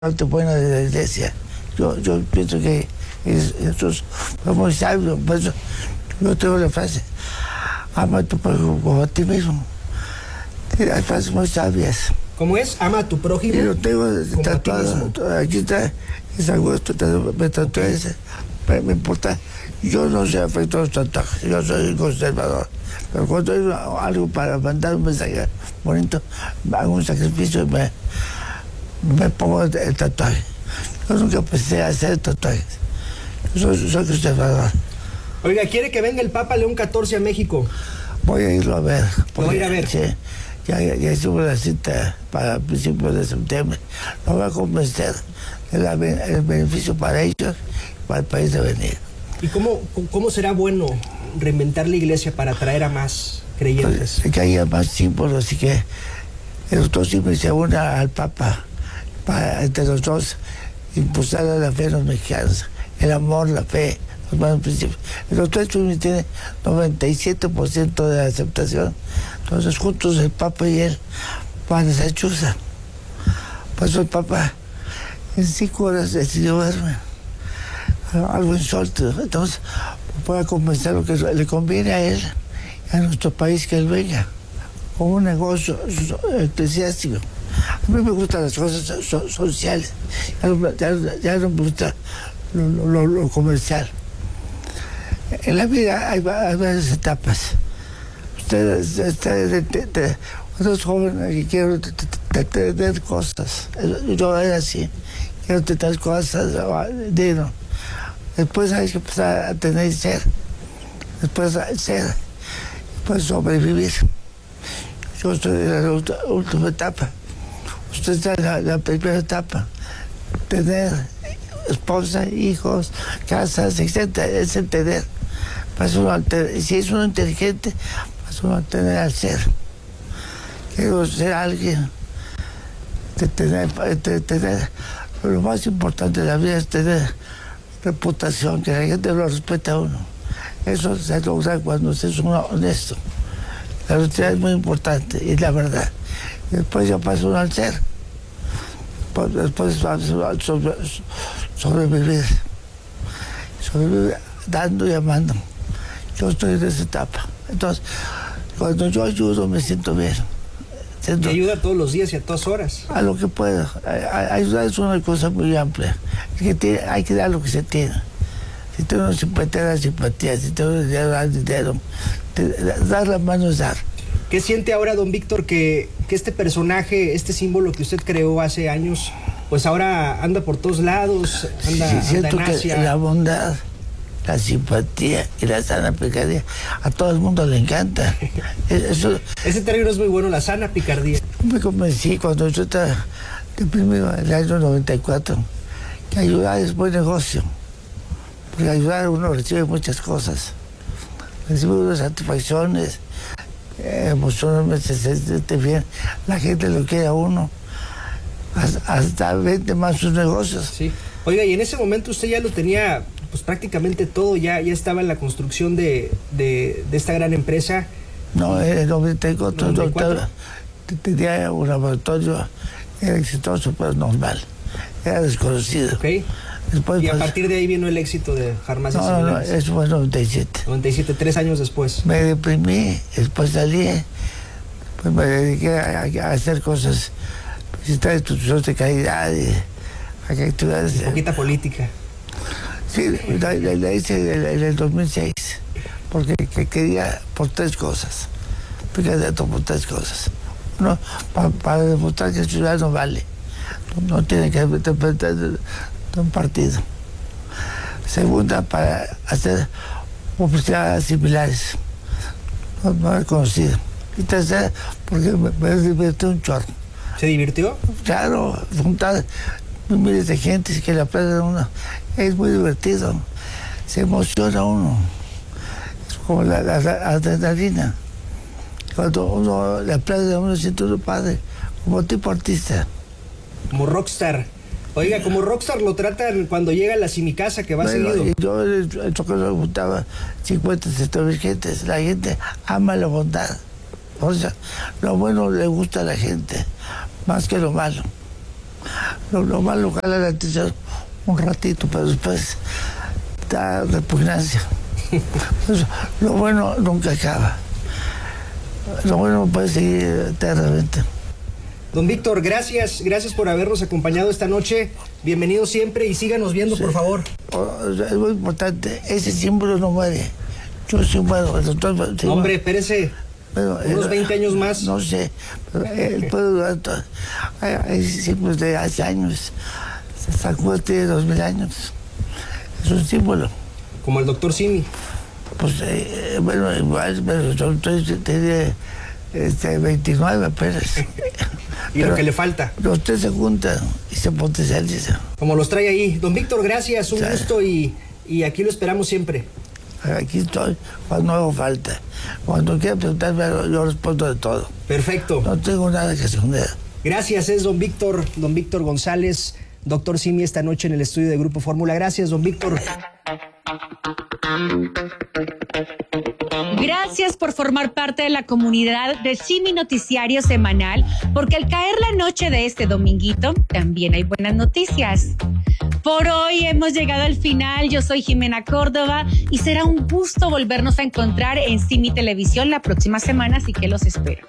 parte buena de la iglesia. Yo pienso que Jesús fue muy sabio, por eso yo tengo la frase, ama a tu prójimo como a ti mismo. Hay frases muy sabias. ¿Cómo es? Ama a tu prójimo. Y lo tengo tatuado, aquí está, es agosto, me tatué ese, pero me importa, yo no soy afecto a los tatuajes, yo soy conservador. Pero cuando hay algo para mandar un mensaje bonito, hago un sacrificio y me pongo el tatuaje. Yo nunca pensé hacer tatuajes. Yo soy conservador. Oiga, ¿quiere que venga el Papa León XIV a México? Voy a irlo a ver. ¿Lo va a ir a ver? Sí, ya estuvo la cita para principios de septiembre. Lo va a convencer el beneficio para ellos y para el país de venir. ¿Y cómo será bueno reinventar la iglesia para atraer a más creyentes? Pues, que haya más símbolos y que el doctor siempre se una al Papa para entre los dos impulsar a la fe de los mexicanos, el amor, la fe, los buenos principios. El doctor tiene 97% de aceptación. Entonces juntos el Papa y él van a hacer chuza. Por eso el Papa en 5 horas decidió verme. Algo insólito. Entonces voy a convencer lo que le conviene a él y a nuestro país que él venga como un negocio eclesiástico. A mí me gustan las cosas sociales, ya no me gusta lo comercial. En la vida hay varias etapas. Ustedes cuando es joven y quiero tener cosas, yo era así, quiero tener cosas, dinero. Después hay que empezar a tener ser, después sobrevivir. Yo estoy en la última etapa. Usted está en la primera etapa. Tener esposa, hijos, casas, etc. Es el tener. Si es uno inteligente, pasa uno a tener al ser. Quiero ser alguien. Tener. Lo más importante de la vida es tener reputación, que la gente lo respeta a uno. Eso se logra cuando usted es uno honesto. La honestidad es muy importante, y la verdad. Y después ya pasa uno al ser. Después va a sobrevivir. Sobrevivir dando y amando. Yo estoy en esa etapa. Entonces, cuando yo ayudo me siento bien. Y ayuda todos los días y a todas horas. A lo que puedo. Ayudar es una cosa muy amplia. Hay que dar lo que se tiene. Si tengo una simpatía, si tengo dinero, dar la mano es dar. ¿Qué siente ahora, don Víctor, que este personaje, este símbolo que usted creó hace años, pues ahora anda por todos lados, anda siento en Asia? Que la bondad, la simpatía y la sana picardía a todo el mundo le encanta. Ese término es muy bueno, la sana picardía. Me convencí cuando yo estaba deprimido en el año 94 que ayudar es buen negocio, porque ayudar uno recibe muchas cosas, recibe unas satisfacciones, emocionalmente se siente bien, la gente lo quiere a uno, hasta vende más sus negocios. Sí. Oiga, y en ese momento usted ya lo tenía pues prácticamente todo, ya estaba en la construcción de esta gran empresa. No, en el 94 tenía un laboratorio, era exitoso, pero normal, era desconocido. Okay. Después, y a partir de ahí vino el éxito de Farmacias Similares. No, eso fue en 97. 97, 3 años después. Me deprimí, después salí, pues me dediqué a hacer cosas, visitar instituciones de calidad y actividades. Un poquita política. Sí, la hice en el 2006, porque quería por 3 cosas, candidato por 3 cosas. Uno, para demostrar que el ciudadano vale, no tiene que interpretar de un partido. Segunda, para hacer publicidades similares, no reconocido. Y tercera, porque me divirtió un chorro. ¿Se divirtió? Claro, juntar miles de gente que le aprenden a uno. Es muy divertido. Se emociona uno. Es como la adrenalina. Cuando uno le aprende a uno, siente uno padre, como tipo artista. Como rockstar. Oiga, como rockstar lo tratan cuando llega a la Simicasa, que va seguido. Yo el chocolate juntaba 50, 60 mil gentes. La gente ama la bondad. O sea, lo bueno le gusta a la gente, más que lo malo. Lo malo jala la atención un ratito, pero después da repugnancia. Pues, lo bueno nunca acaba. Lo bueno puede seguir eternamente. Don Víctor, gracias por habernos acompañado esta noche. Bienvenido siempre y síganos viendo, por favor. Es muy importante, ese símbolo no muere. Yo sí muero, el doctor... Sí, hombre, espérese. Pero, unos 20 años más. No sé, pero él puede durar todo. Hay símbolos de hace años. San Juan tiene 2000 años. Es un símbolo. Como el doctor Simi. Pues, bueno, igual, pero yo tenía 29 apenas. Y pero lo que le falta. Los tres se juntan y se potencializan. Como los trae ahí. Don Víctor, gracias, un gusto y aquí lo esperamos siempre. Aquí estoy cuando hago falta. Cuando quiera preguntarme algo, yo respondo de todo. Perfecto. No tengo nada que esconder. Gracias, es don Víctor González, doctor Simi, esta noche en el estudio de Grupo Fórmula. Gracias, don Víctor. Gracias por formar parte de la comunidad de Simi Noticiario Semanal, porque al caer la noche de este dominguito, también hay buenas noticias. Por hoy hemos llegado al final. Yo soy Jimena Córdoba y será un gusto volvernos a encontrar en Simi Televisión la próxima semana, así que los espero.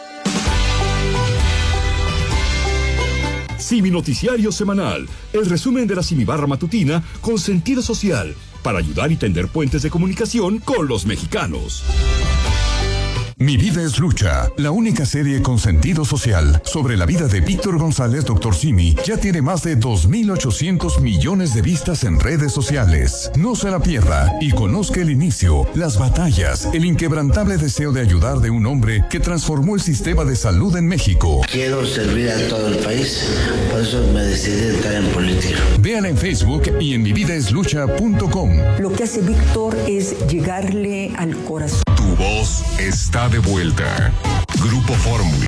Simi Noticiario Semanal, el resumen de la Simi Barra Matutina con sentido social, para ayudar y tender puentes de comunicación con los mexicanos. Mi vida es lucha, la única serie con sentido social sobre la vida de Víctor González, Dr. Simi, ya tiene más de 2.800 millones de vistas en redes sociales. No se la pierda y conozca el inicio, las batallas, el inquebrantable deseo de ayudar de un hombre que transformó el sistema de salud en México. Quiero servir a todo el país, por eso me decidí a entrar en política. Véala en Facebook y en mividaeslucha.com. Lo que hace Víctor es llegarle al corazón. Tu voz está de vuelta. Grupo Fórmula.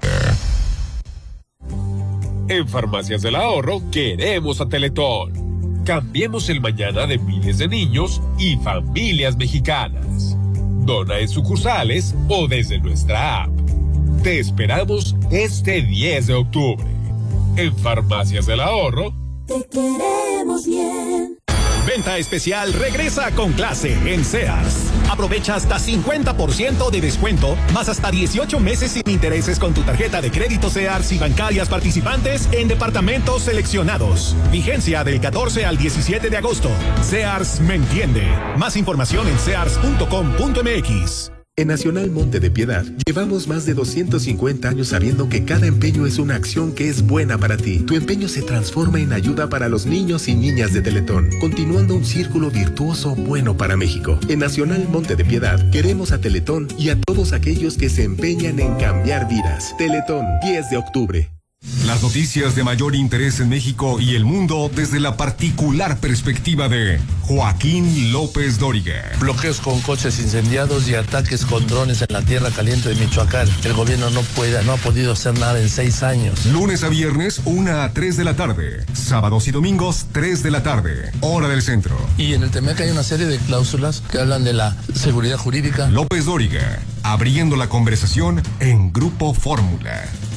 En Farmacias del Ahorro queremos a Teletón. Cambiemos el mañana de miles de niños y familias mexicanas. Dona en sucursales o desde nuestra app. Te esperamos este 10 de octubre. En Farmacias del Ahorro. Te queremos bien. Venta especial regresa con clase en Sears. Aprovecha hasta 50% de descuento, más hasta 18 meses sin intereses con tu tarjeta de crédito Sears y bancarias participantes en departamentos seleccionados. Vigencia del 14 al 17 de agosto. Sears me entiende. Más información en sears.com.mx. En Nacional Monte de Piedad, llevamos más de 250 años sabiendo que cada empeño es una acción que es buena para ti. Tu empeño se transforma en ayuda para los niños y niñas de Teletón, continuando un círculo virtuoso bueno para México. En Nacional Monte de Piedad, queremos a Teletón y a todos aquellos que se empeñan en cambiar vidas. Teletón, 10 de octubre. Las noticias de mayor interés en México y el mundo desde la particular perspectiva de Joaquín López Dóriga. Bloqueos con coches incendiados y ataques con drones en la tierra caliente de Michoacán. El gobierno no ha podido hacer nada en 6 años. Lunes a viernes, 1 a 3 de la tarde. Sábados y domingos, 3 de la tarde. Hora del centro. Y en el TEMEC hay una serie de cláusulas que hablan de la seguridad jurídica. López Dóriga, abriendo la conversación en Grupo Fórmula.